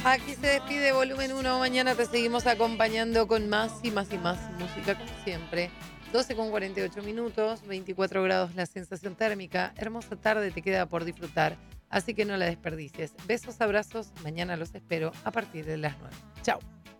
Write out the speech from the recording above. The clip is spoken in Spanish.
Aquí se despide Volumen 1. Mañana te seguimos acompañando con más y más y más música, como siempre. 12:48, 24 grados la sensación térmica. Hermosa tarde te queda por disfrutar, así que no la desperdicies. Besos, abrazos. Mañana los espero a partir de las 9. Chao.